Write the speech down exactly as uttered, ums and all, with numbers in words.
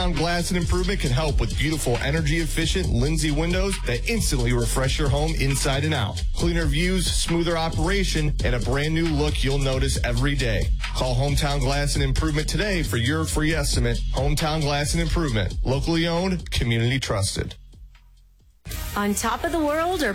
Hometown Glass and Improvement can help with beautiful, energy-efficient Lindsay windows that instantly refresh your home inside and out. Cleaner views, smoother operation, and a brand new look you'll notice every day. Call Hometown Glass and Improvement today for your free estimate. Hometown Glass and Improvement. Locally owned, community trusted. On top of the world or